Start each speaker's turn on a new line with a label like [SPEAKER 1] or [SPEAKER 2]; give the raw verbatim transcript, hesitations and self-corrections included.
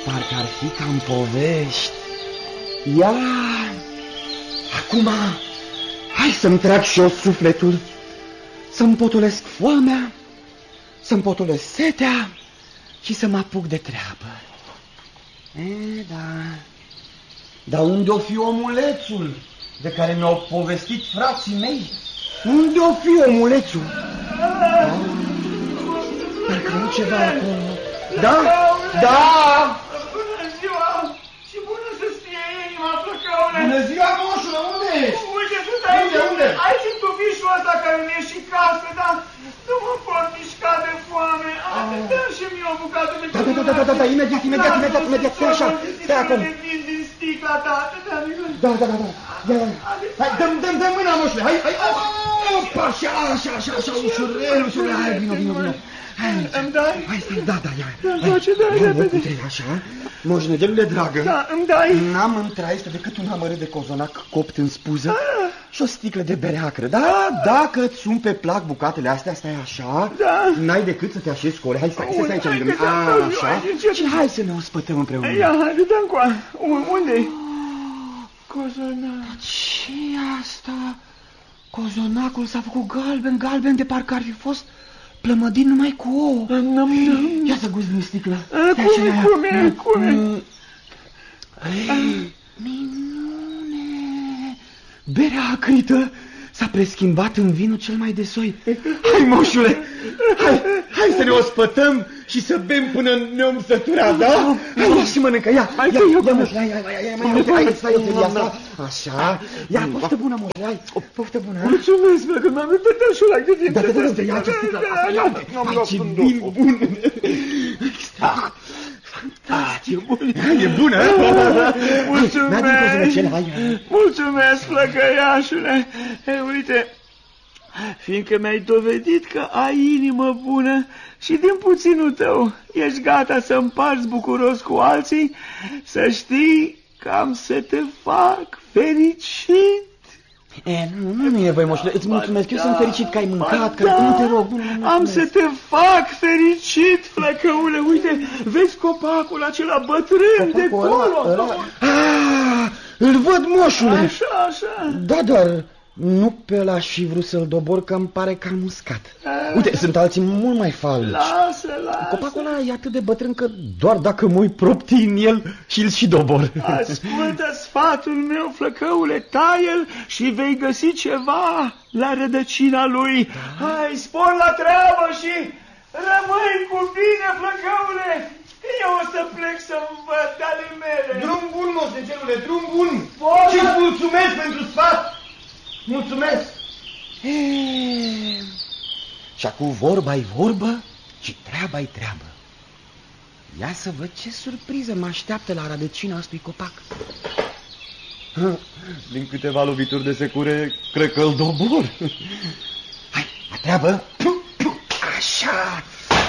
[SPEAKER 1] parcă ar fi ca în povești. Ia, acum, hai să-mi trag și eu sufletul, să-mi potolesc foamea, să-mi potolesc setea și să mă apuc de treabă. E, da, dar unde o fi omulețul de care mi-au povestit frații mei? Unde o fi omulețul? Da? Parcă nu ceva acolo. Da? Da!
[SPEAKER 2] Bună ziua! Și bună să-ți fie inima, Flăcăule!
[SPEAKER 1] Bună ziua, moșule, unde ești?
[SPEAKER 2] Uite, sunt aici,
[SPEAKER 1] unde, unde?
[SPEAKER 2] aici în tufișul ăsta care mi-e și casă, dar nu mă pot mișca de foame. Dă și mie o bucată de
[SPEAKER 1] da, da, da, da, da, da, imediat, imediat, imediat, imediat, stai așa, stai acum.
[SPEAKER 2] Din sticla ta,
[SPEAKER 1] da, da, da, da, ia, ia, hai, dăm, dăm, dăm mâna, moșule, hai, hai, opa, așa, așa, așa, așa, ușurel, ușurel, hai, vino, vino, vino.
[SPEAKER 2] Îmi dai?
[SPEAKER 1] Hai, stai, da, da, ia.
[SPEAKER 2] Îmi face, dai, repede.
[SPEAKER 1] Uite, așa, moșnegelule dragă.
[SPEAKER 2] Da, îmi dai.
[SPEAKER 1] N-am în traistă decât un amărât de cozonac copt în spuză și o sticlă de bere acră. Da, dacă îți sun pe plac bucatele astea, stai așa,
[SPEAKER 2] da.
[SPEAKER 1] N-ai decât să te așezi cu ore. Hai, stai, stai, stai aici lângă mine. Așa, și hai să ne ospătăm împreună.
[SPEAKER 2] Ia, hai, dă-mi coa. Unde-i? Cozonac.
[SPEAKER 1] Ce asta? Cozonacul s-a făcut galben, galben de parcă ar fi fost plămădin numai cu ouă. Ia să guzi din sticlă.
[SPEAKER 2] Cum e, cum e, cum e?
[SPEAKER 1] Minune! Berea acrită s-a preschimbat în vinul cel mai de soi. Hai, moșule, hai, hai să ne ospătăm și să bem până ne-om sătura, da? Hai, ia și mănâncă, ia, ia, ia, moșule, ia, ia, ia, ia, ia, hai, stai, eu asta, așa, ia, poftă bună, moșule, hai, poftă bună.
[SPEAKER 2] Mulțumesc, bă, că m-am uitat și ăla cât timp.
[SPEAKER 1] Da, da, da, da, ia această sticlă, ia, ce vin bun. Fantastic, e bună. E bună,
[SPEAKER 2] mulțumesc, mulțumesc, flăcăiașule. Ei, uite, fiindcă mi-ai dovedit că ai inimă bună și din puținul tău ești gata să împarți bucuros cu alții, să știi că am să te fac fericit.
[SPEAKER 1] E, nu, nu, nu e voi, moșule, îți mulțumesc, da, eu sunt fericit că ai mâncat, că da, nu te rog, nu, nu,
[SPEAKER 2] am să te fac fericit, flăcăule, uite, vezi copacul acela bătrân de acolo?
[SPEAKER 1] Ah, îl văd, moșule.
[SPEAKER 2] Așa, așa.
[SPEAKER 1] Da, dar nu pe ăla aș fi vrut să-l dobor, că îmi pare că am uscat. Uite, sunt alții mult mai falnici.
[SPEAKER 2] Lasă, lasă.
[SPEAKER 1] Copacul ăla e atât de bătrân că doar dacă mă uit propti în el și-l și dobor.
[SPEAKER 2] Ascultă sfatul meu, flăcăule, taie-l și vei găsi ceva la rădăcina lui. Da. Hai, spor la treabă și rămâi cu bine, flăcăule. Eu o să plec să-mi văd ale mele.
[SPEAKER 1] Drum bun, moșnegelule, drum bun. Și-ți mulțumesc pentru sfat. Mulțumesc! Eee... Și acum vorba-i vorbă și treaba-i treabă. Ia să văd ce surpriză mă așteaptă la rădăcina acestui copac. Din câteva lovituri de secure, cred că îl dobor. Hai, la treabă! Așa!